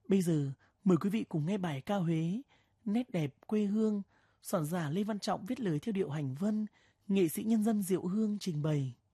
Bây giờ, mời quý vị cùng nghe bài ca Huế, Nét đẹp quê hương, soạn giả Lê Văn Trọng viết lời theo điệu hành vân, nghệ sĩ nhân dân Diệu Hương trình bày.